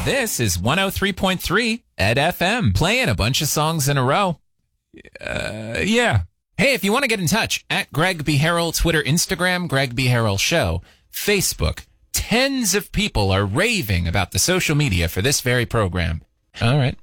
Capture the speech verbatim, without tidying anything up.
This is one oh three point three Ed F M, playing a bunch of songs in a row. Uh, yeah. Hey, if you want to get in touch, at Greg B. Harrell, Twitter, Instagram, Greg B. Harrell Show, Facebook. Tens of people are raving about the social media for this very program. All right.